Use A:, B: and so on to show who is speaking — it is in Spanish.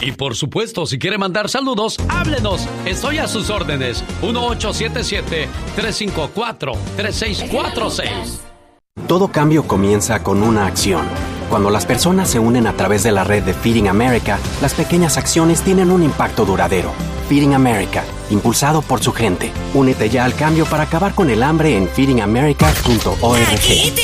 A: Y por supuesto, si quiere mandar saludos, háblenos. Estoy a sus órdenes. 1877-354-3646.
B: Todo cambio comienza con una acción. Cuando las personas se unen a través de la red de Feeding America, las pequeñas acciones tienen un impacto duradero. Feeding America, impulsado por su gente. Únete ya al cambio para acabar con el hambre en feedingamerica.org.
C: Aquí te